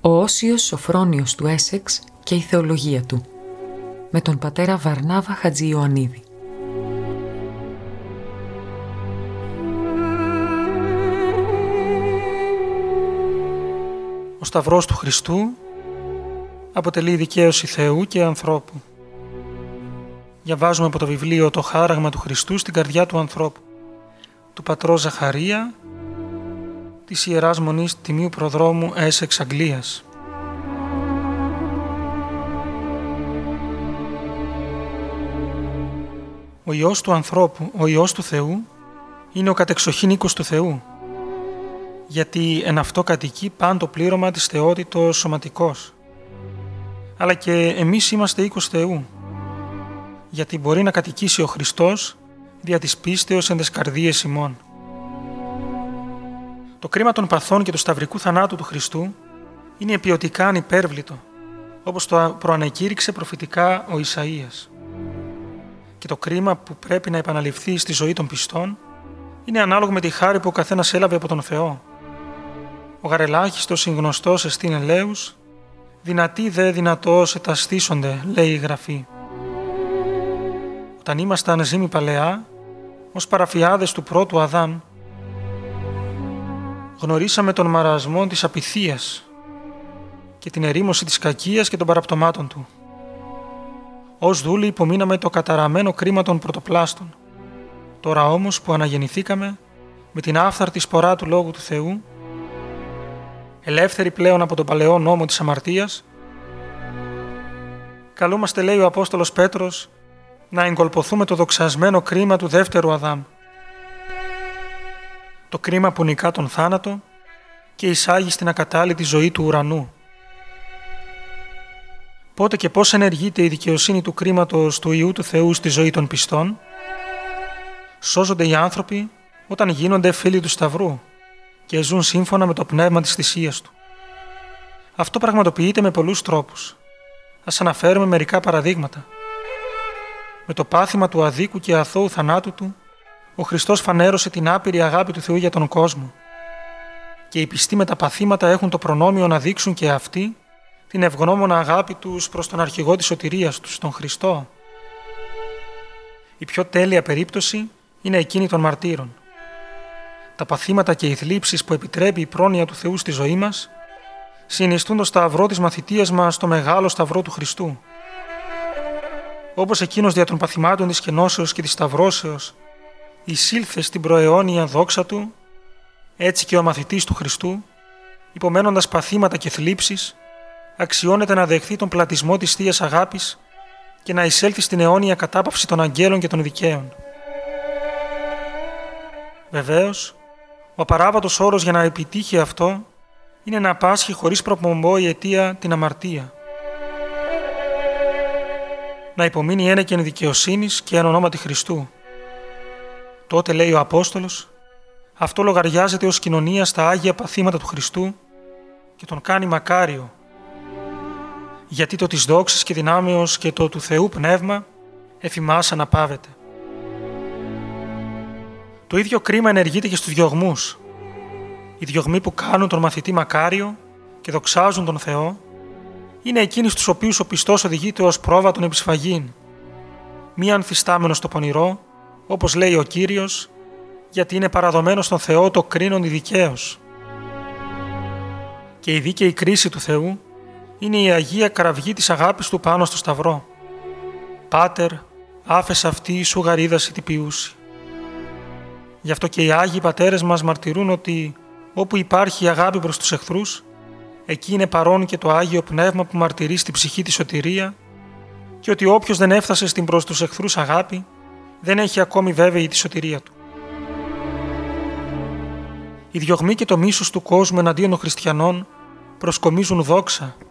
Ο Όσιος Σοφρόνιος του Έσεξ και η θεολογία του, με τον πατέρα Βαρνάβα Χατζη-Ιωαννίδη. Ο Σταυρός του Χριστού αποτελεί δικαίωση Θεού και ανθρώπου. Διαβάζουμε από το βιβλίο «Το χάραγμα του Χριστού στην καρδιά του ανθρώπου» του πατρός Ζαχαρία της Ιεράς Μονής Τιμίου Προδρόμου Έσεξ, Αγγλίας. Ο Υιός του ανθρώπου, ο Υιός του Θεού, είναι ο κατεξοχήν οίκος του Θεού, γιατί εν αυτό κατοικεί παν το πλήρωμα της θεότητος σωματικός. Αλλά και εμείς είμαστε οίκος Θεού, γιατί μπορεί να κατοικήσει ο Χριστός δια της πίστεως εν τες καρδίες ημών. Το κρίμα των παθών και του σταυρικού θανάτου του Χριστού είναι ποιοτικά ανυπέρβλητο, όπως το προανεκήρυξε προφητικά ο Ισαΐας. Και το κρίμα που πρέπει να επαναληφθεί στη ζωή των πιστών είναι ανάλογο με τη χάρη που ο καθένας έλαβε από τον Θεό. Ο γαρελάχιστος συγνωστός εστίν ελέους, δυνατοί δε δυνατός εταστήσονται, λέει η Γραφή. Όταν ήμασταν ζήμοι παλαιά, ως παραφιάδες του πρώτου Αδάμ, γνωρίσαμε τον μαρασμό της απειθίας και την ερήμωση της κακίας και των παραπτωμάτων του. Ως δούλοι υπομείναμε το καταραμένο κρίμα των πρωτοπλάστων. Τώρα όμως που αναγεννηθήκαμε με την άφθαρτη σπορά του Λόγου του Θεού, ελεύθεροι πλέον από τον παλαιό νόμο της αμαρτίας, καλούμαστε, λέει ο Απόστολος Πέτρος, να εγκολποθούμε το δοξασμένο κρίμα του δεύτερου Αδάμ. Το κρίμα που νικά τον θάνατο και εισάγει στην ακατάλητη ζωή του ουρανού. Πότε και πώς ενεργείται η δικαιοσύνη του κρίματος του Υιού του Θεού στη ζωή των πιστών? Σώζονται οι άνθρωποι όταν γίνονται φίλοι του Σταυρού και ζουν σύμφωνα με το πνεύμα της θυσίας του. Αυτό πραγματοποιείται με πολλούς τρόπους. Ας αναφέρουμε μερικά παραδείγματα. Με το πάθημα του αδίκου και αθώου θανάτου του, ο Χριστός φανέρωσε την άπειρη αγάπη του Θεού για τον κόσμο. Και οι πιστοί με τα παθήματα έχουν το προνόμιο να δείξουν και αυτοί την ευγνώμονα αγάπη τους προς τον αρχηγό της σωτηρίας τους, τον Χριστό. Η πιο τέλεια περίπτωση είναι εκείνη των μαρτύρων. Τα παθήματα και οι θλίψεις που επιτρέπει η πρόνοια του Θεού στη ζωή μας συνιστούν το σταυρό της μαθητείας μας, το μεγάλο σταυρό του Χριστού. Όπως εκείνος δια των παθημάτων της κενώσεως και της σταυρώσεως εισήλθε στην προαιώνια δόξα του, έτσι και ο μαθητής του Χριστού, υπομένοντας παθήματα και θλίψεις, αξιώνεται να δεχθεί τον πλατισμό της Θείας Αγάπης και να εισέλθει στην αιώνια κατάπαυση των αγγέλων και των δικαίων. Βεβαίως, ο απαράβατος όρος για να επιτύχει αυτό είναι να πάσχει χωρίς προπομπό η αιτία την αμαρτία. Να υπομείνει ένεκεν δικαιοσύνης και εν ονόματι Χριστού. Τότε, λέει ο Απόστολος, αυτό λογαριάζεται ως κοινωνία στα Άγια παθήματα του Χριστού και τον κάνει μακάριο, γιατί το της δόξης και δυνάμεως και το του Θεού πνεύμα εφημάς αναπαύεται. Το ίδιο κρίμα ενεργείται και στους διωγμούς. Οι διωγμοί που κάνουν τον μαθητή μακάριο και δοξάζουν τον Θεό είναι εκείνοι στους οποίους ο πιστός οδηγείται ως πρόβατον επισφαγήν, μη ανθιστάμενος στο πονηρό, όπως λέει ο Κύριος, γιατί είναι παραδομένος στον Θεό το κρίνον δικαίως. Και η δίκαιη κρίση του Θεού είναι η Αγία Καραυγή της αγάπης του πάνω στο Σταυρό. «Πάτερ, άφες αυτή σου γαρίδαση τι ποιούση». Γι' αυτό και οι Άγιοι Πατέρες μας μαρτυρούν ότι όπου υπάρχει αγάπη προς τους εχθρούς, εκεί είναι παρόν και το Άγιο Πνεύμα που μαρτυρεί στη ψυχή τη σωτηρία και ότι όποιος δεν έφτασε στην προς τους εχθρούς αγάπη, δεν έχει ακόμη βέβαιη τη σωτηρία του. Οι διωγμοί και το μίσος του κόσμου εναντίον των χριστιανών προσκομίζουν δόξα